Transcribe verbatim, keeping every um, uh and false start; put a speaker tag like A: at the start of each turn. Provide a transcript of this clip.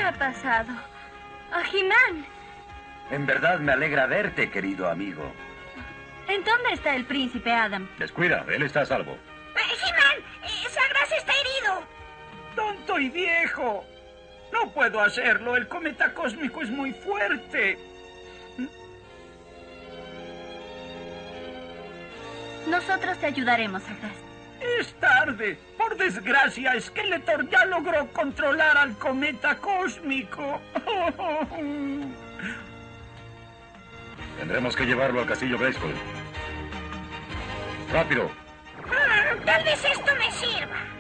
A: ha pasado? ¡A He-Man!
B: En verdad me alegra verte, querido amigo.
A: ¿En dónde está el príncipe Adam?
C: Descuida, él está a salvo.
D: He-Man, Sagras está herido.
E: ¡Tonto y viejo! No puedo hacerlo, el cometa cósmico es muy fuerte.
A: Nosotros te ayudaremos, Sagras.
E: Es tarde. Por desgracia, Skeletor ya logró controlar al cometa cósmico.
C: Tendremos que llevarlo al castillo Grayskull. ¡Rápido!
D: Ah, tal vez esto me sirva.